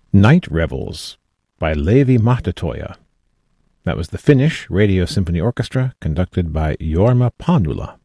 Night Revels by Leevi Mahtatoja. That was the Finnish Radio Symphony Orchestra, conducted by Jorma Panula.